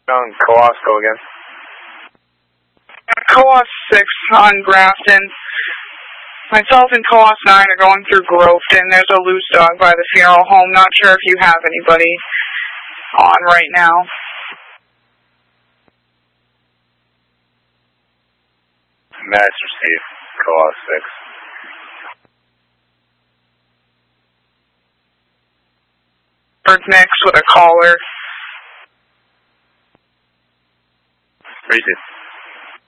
On Co-os, go again. Co-os 6 on Grafton. Myself and Co-os 9 are going through Groveton. There's a loose dog by the funeral home. Not sure if you have anybody on right now. Match received. Co-os 6. Bird Mix with a caller. Read it.